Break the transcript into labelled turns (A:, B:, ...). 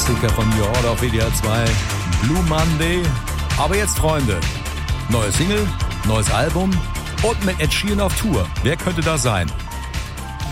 A: Klassiker von New Order auf WDR 2, Blue Monday. Aber jetzt, Freunde, neue Single, neues Album und mit Ed Sheeran auf Tour. Wer könnte das sein?